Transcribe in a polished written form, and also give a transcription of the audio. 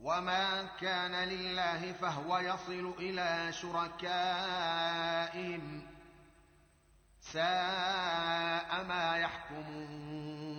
وما كان لله فهو يصل إلى شركائهم ساء ما يحكمون